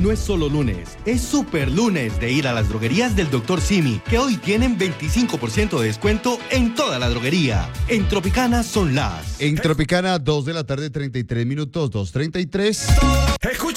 no es solo lunes, es super lunes de ir a las droguerías del Dr. Simi, que hoy tienen 25% de descuento en toda la droguería. En Tropicana son las... En Tropicana, 2 de la tarde, 33 minutos, 2:33.